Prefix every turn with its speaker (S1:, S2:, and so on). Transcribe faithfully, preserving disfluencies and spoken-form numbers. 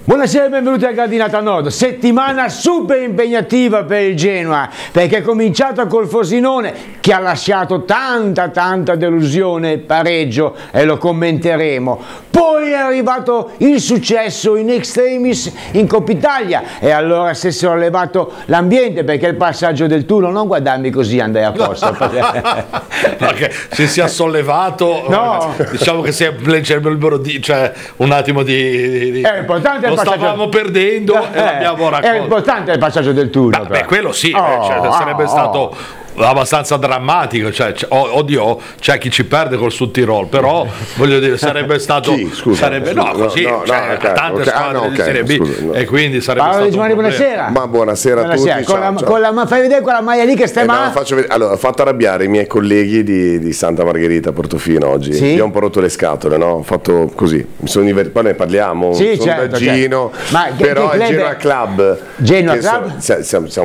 S1: Buonasera e benvenuti a Gradinata Nord. Settimana super impegnativa per il Genoa, perché è cominciato col Frosinone che ha lasciato tanta tanta delusione, pareggio, e lo commenteremo. Poi è arrivato il successo in extremis in Coppa Italia e allora si è sollevato l'ambiente, perché il passaggio del turno, non guardarmi così Andrea Costa.
S2: Perché se si è sollevato,
S1: no.
S2: diciamo che si è di, cioè un attimo di, di
S1: è importante
S2: lo stavamo perdendo
S1: eh,
S2: e l'abbiamo raccolto.
S1: È importante il passaggio del turno.
S2: Beh, beh quello sì,
S1: oh,
S2: eh, cioè, sarebbe
S1: oh,
S2: stato
S1: oh.
S2: abbastanza drammatico, cioè, c- oddio, c'è chi ci perde col Sud Tirol, però voglio dire, sarebbe stato
S3: sì, scusa,
S2: sarebbe
S3: scusa,
S2: no, così,
S3: no, no,
S2: cioè,
S3: no, okay,
S2: tante
S3: okay,
S2: squadre
S3: ah, no,
S2: di
S3: okay,
S2: Serie B
S3: scusa, no.
S2: e quindi sarebbe
S1: Paolo
S2: stato
S1: Di Giovanni,
S2: un problema.
S1: buonasera.
S3: Ma buonasera,
S1: buonasera.
S3: a tutti.
S1: Con,
S3: ciao,
S1: la,
S3: ciao.
S1: con la ma fai vedere quella maglia lì che stai
S3: Eh,
S1: male.
S3: no, faccio vedere. Allora, ho fatto arrabbiare i miei colleghi di, di Santa Margherita Portofino oggi.
S1: Sì?
S3: Gli ho un po' rotto le scatole, no? Ho fatto così. Mi sono diver- poi ne parliamo.
S1: Sì,
S3: sono
S1: certo,
S3: da Gino,
S1: certo. Ma che-
S3: però
S1: che
S3: il
S1: club
S3: Genoa
S1: è?
S3: Club.
S1: Genoa
S3: che
S1: Club?
S3: so- siamo, siamo